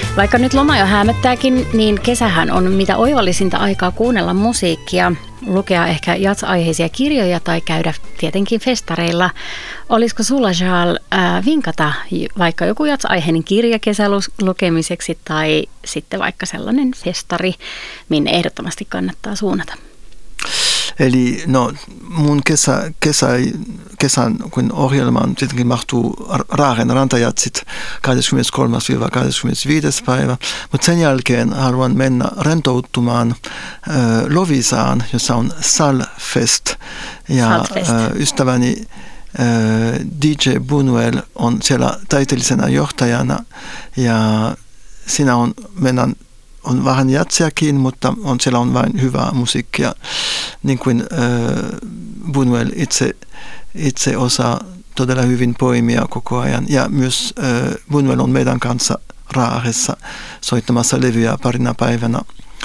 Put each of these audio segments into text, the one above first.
Vaikka nyt loma jo häämöttääkin, niin kesähän on mitä oivallisinta aikaa kuunnella musiikkia, lukea ehkä jats-aiheisia kirjoja tai käydä tietenkin festareilla. Olisiko sulla, Charles, vinkata vaikka joku jats-aiheinen kirja kesälukemiseksi tai sitten vaikka sellainen festari, minne ehdottomasti kannattaa suunnata? Eli no, mun kesän kun ohjelmaan tietenkin mahtuu Raaren rantajatsit 23.–25. päivä, mutta sen jälkeen haluan mennä rentoutumaan Loviisaan, jossa on Salfest. Ja ystäväni DJ Bunuel on siellä taiteellisena johtajana ja siinä on vähän jatsiakin, mutta siellä on vain hyvää musiikkia, niin kuin Bunuel itse osaa todella hyvin poimia koko ajan. Ja myös Bunuel on meidän kanssa Raaressa soittamassa levyjä parina päivänä.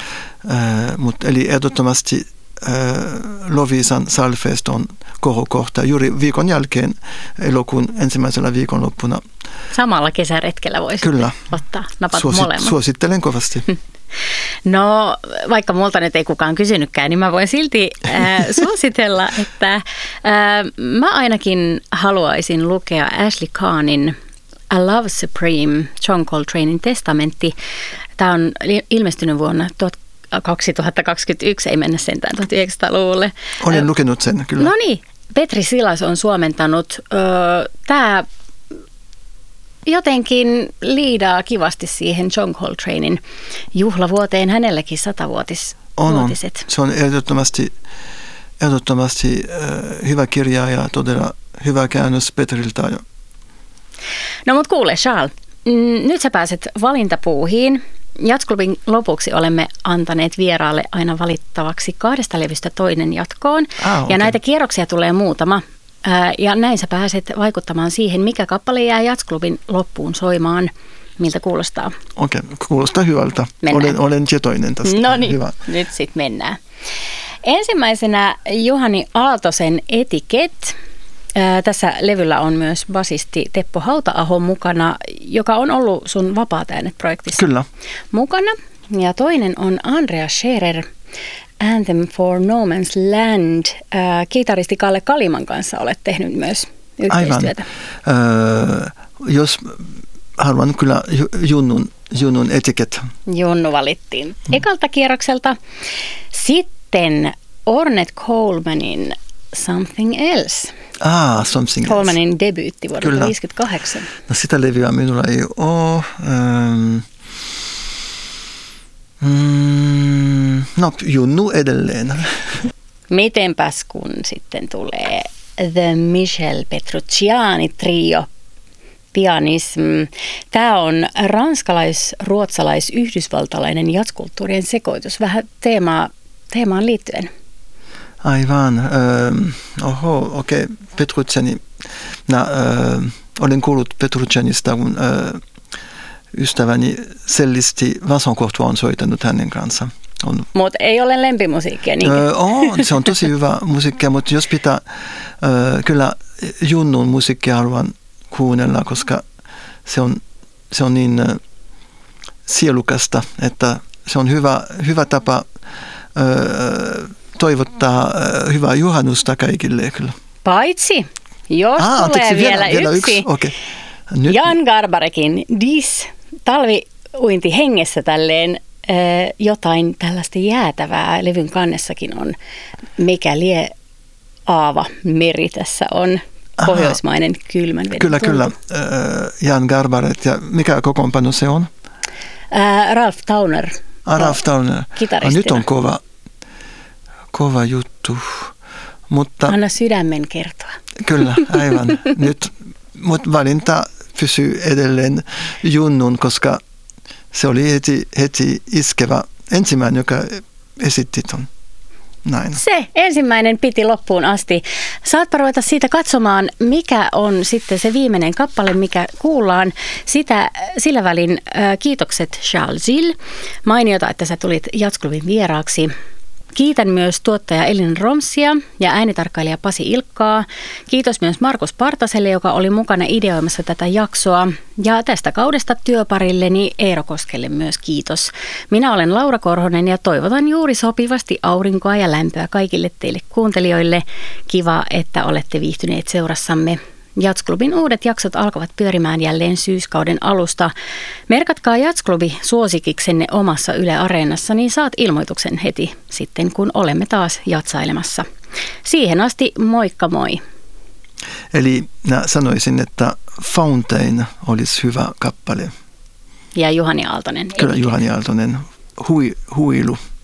Eli ehdottomasti Loviisan Salfest on kohokohta juuri viikon jälkeen elokuun ensimmäisellä viikonloppuna. Samalla kesäretkellä voisi ottaa napat molemmat. Suosittelen kovasti. No, vaikka multa nyt ei kukaan kysynytkään, niin mä voin silti suositella, että mä ainakin haluaisin lukea Ashley Kahnin A Love Supreme, John Coltranein testamentti. Tämä on ilmestynyt vuonna 2021, ei mennä sentään 1900-luvulle. Olen lukenut sen, kyllä. No niin, Petri Silas on suomentanut. Tämä jotenkin liidaa kivasti siihen John Coltranein juhlavuoteen, hänelläkin 100-vuotiset. Se on ehdottomasti hyvä kirja ja todella hyvä käännös Petriltä. No mut kuule, Charles, nyt sä pääset valintapuuhiin. Jatsklubin lopuksi olemme antaneet vieraalle aina valittavaksi 2 levystä toinen jatkoon. Okay. Ja näitä kierroksia tulee muutama. Ja näin sä pääset vaikuttamaan siihen, mikä kappale jää Jatsklubin loppuun soimaan. Miltä kuulostaa? Okei, kuulostaa hyvältä. Olen tietoinen tästä. No niin, hyvä. Nyt sitten mennään. Ensimmäisenä Juhani Aaltosen Etiquette. Tässä levyllä on myös basisti Teppo Hauta-aho mukana, joka on ollut sun Vapaat äänet-projektissa Kyllä. mukana. Ja toinen on Andreas Scherer, Anthem for No Man's Land. Kitaristi Kalle Kaliman kanssa olet tehnyt myös yhteistyötä. Aivan. Jos haluan kyllä Junnun Etiquette. Junnu valittiin ekalta kierrokselta. Sitten Ornette Colemanin Something Else. Something Colemanin debyytti vuodelta 1958. No sitä levyä minulla ei ole. No, Junnu edelleen. Mitenpäs kun sitten tulee The Michel Petrucciani Trio, pianism. Tämä on ranskalais-ruotsalais-yhdysvaltalainen jatskulttuurien sekoitus. Vähän teemaan liittyen. Aivan. Okei. Petrucciani. Olen kuullut Petruccianista, kun ystäväni sellisti Vincent Courtois on soittanut hänen kanssa. Mutta ei ole lempimusiikkia niinkään. Se on tosi hyvä musiikkia, mutta jos pitää, kyllä Junnun musiikkia haluan kuunnella, koska se on niin sielukasta, että se on hyvä tapa toivottaa hyvää juhannusta kaikille. Kyllä. Paitsi, jos tulee vielä yksi. Okay. Jan Garbarekin Dis, talviuinti hengessä tälleen jotain tällaista jäätävää. Levyn kannessakin on Mikä lie Aava meri tässä on. Pohjoismainen kylmän veden tuntu. Kyllä. Jan Garbaret. Ja mikä kokoonpano se on? Ralph Towner. Ralph Towner. Kitaristina. Nyt on kova juttu. Mutta anna sydämen kertoa. Kyllä, aivan. Nyt, mutta valinta pysyy edelleen Junnun, koska se oli heti iskevä ensimmäinen, joka esitti ton. Näin. Se ensimmäinen piti loppuun asti. Saatpa ruveta siitä katsomaan, mikä on sitten se viimeinen kappale, mikä kuullaan. Sillä välin kiitokset Charles Gilles. Mainiota, että sä tulit Jatsklubin vieraaksi. Kiitän myös tuottaja Elin Romsia ja äänitarkkailija Pasi Ilkkaa. Kiitos myös Markus Partaselle, joka oli mukana ideoimassa tätä jaksoa. Ja tästä kaudesta työparilleni Eero Koskelle myös kiitos. Minä olen Laura Korhonen ja toivotan juuri sopivasti aurinkoa ja lämpöä kaikille teille kuuntelijoille. Kiva, että olette viihtyneet seurassamme. Jazzklubin uudet jaksot alkavat pyörimään jälleen syyskauden alusta. Merkatkaa Jazzklubi suosikiksenne omassa Yle Areenassa, niin saat ilmoituksen heti sitten, kun olemme taas jatsailemassa. Siihen asti moikka moi! Eli sanoisin, että Fountain olisi hyvä kappale. Ja Juhani Aaltonen. Kyllä, Juhani Aaltonen. Huilu.